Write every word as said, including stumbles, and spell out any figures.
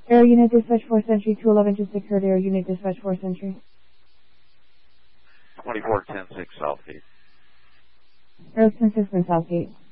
Air Unit Dispatch four Century, two eleven just occurred. Air Unit Dispatch four Century. twenty-four ten six Southgate. Air ten six Southgate.